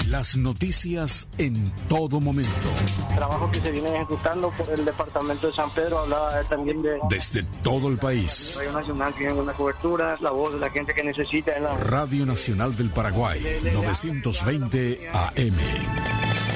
Las noticias en todo momento. El trabajo que se viene ejecutando por el departamento de San Pedro, hablaba también de... Desde todo el país. Radio Nacional tiene una cobertura, la voz de la gente que necesita. Radio Nacional del Paraguay, 920 AM.